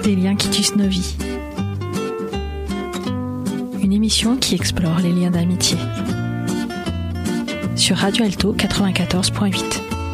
Des liens qui tissent nos vies. Une émission qui explore les liens d'amitié. Sur Radio Alto 94.8.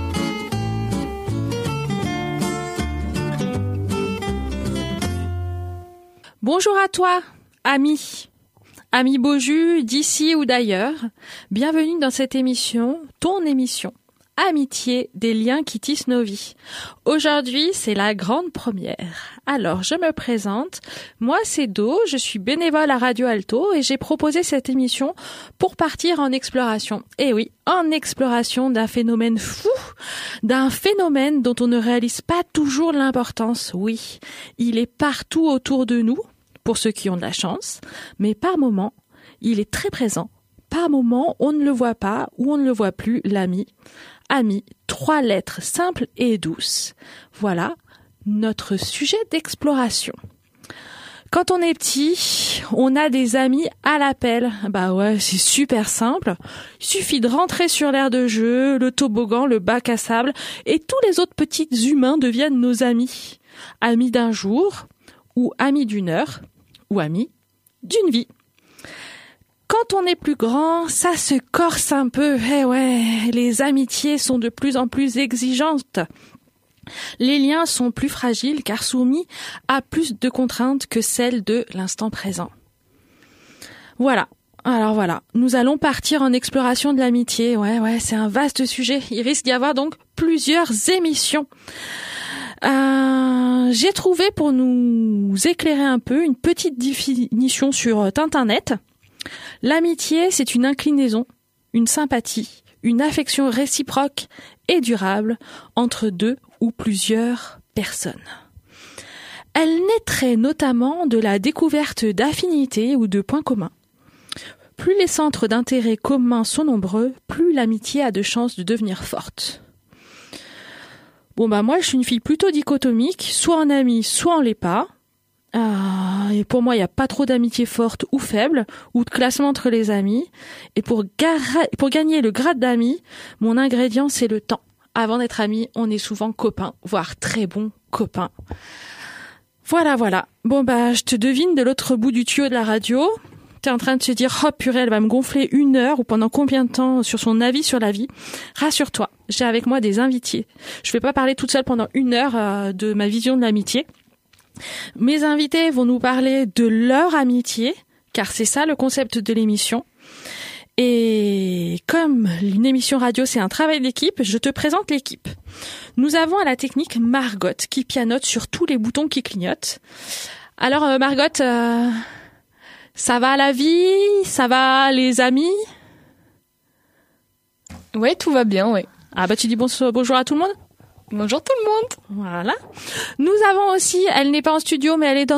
Bonjour à toi, ami beau jus d'ici ou d'ailleurs. Bienvenue dans cette émission, ton émission. Amitié, des liens qui tissent nos vies. Aujourd'hui, c'est la grande première. Alors, je me présente. Moi, c'est Do, je suis bénévole à Radio Alto et j'ai proposé cette émission pour partir en exploration. Et oui, en exploration d'un phénomène fou, d'un phénomène dont on ne réalise pas toujours l'importance. Oui, il est partout autour de nous, pour ceux qui ont de la chance, mais par moments, il est très présent. Par moments, on ne le voit pas ou on ne le voit plus, l'ami. Ami, 3 lettres simples et douces. Voilà notre sujet d'exploration. Quand on est petit, on a des amis à l'appel. Bah ouais, c'est super simple. Il suffit de rentrer sur l'aire de jeu, le toboggan, le bac à sable, et tous les autres petits humains deviennent nos amis. Amis d'un jour, ou amis d'une heure, ou amis d'une vie. Quand on est plus grand, ça se corse un peu. Eh ouais, les amitiés sont de plus en plus exigeantes. Les liens sont plus fragiles car soumis à plus de contraintes que celles de l'instant présent. Voilà. Alors voilà, nous allons partir en exploration de l'amitié. Ouais, c'est un vaste sujet. Il risque d'y avoir donc plusieurs émissions. J'ai trouvé pour nous éclairer un peu une petite définition sur Tinternet. L'amitié, c'est une inclinaison, une sympathie, une affection réciproque et durable entre 2 ou plusieurs personnes. Elle naîtrait notamment de la découverte d'affinités ou de points communs. Plus les centres d'intérêt communs sont nombreux, plus l'amitié a de chances de devenir forte. Bon moi je suis une fille plutôt dichotomique, soit en amie, soit en l'est pas. Et pour moi, il n'y a pas trop d'amitié forte ou faible, ou de classement entre les amis. Et pour gagner le grade d'ami, mon ingrédient, c'est le temps. Avant d'être amis, on est souvent copains, voire très bons copains. Voilà. Bon je te devine de l'autre bout du tuyau de la radio. T'es en train de te dire, oh purée, elle va me gonfler 1 heure ou pendant combien de temps sur son avis sur la vie. Rassure-toi, j'ai avec moi des invités. Je vais pas parler toute seule pendant 1 heure de ma vision de l'amitié. Mes invités vont nous parler de leur amitié, car c'est ça le concept de l'émission. Et comme une émission radio, c'est un travail d'équipe, je te présente l'équipe. Nous avons à la technique Margot, qui pianote sur tous les boutons qui clignotent. Alors Margot, ça va la vie? Ça va les amis? Ouais, tout va bien, ouais. Ah tu dis bonjour à tout le monde? Bonjour tout le monde. Voilà. Nous avons aussi, elle n'est pas en studio, mais elle est dans